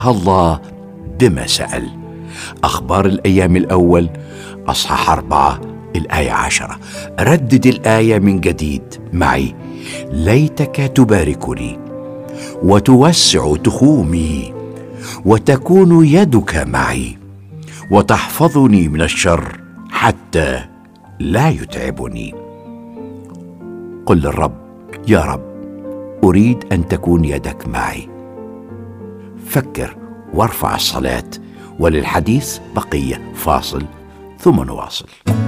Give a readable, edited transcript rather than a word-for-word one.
الله بما سأل. أخبار الأيام الأول أصحاح 4 الآية 10. ردد الآية من جديد معي: ليتك تباركني وتوسع تخومي وتكون يدك معي وتحفظني من الشر حتى لا يتعبني. قل للرب: يا رب، أريد أن تكون يدك معي. فكر وارفع الصلاة، وللحديث بقية. فاصل ثم نواصل.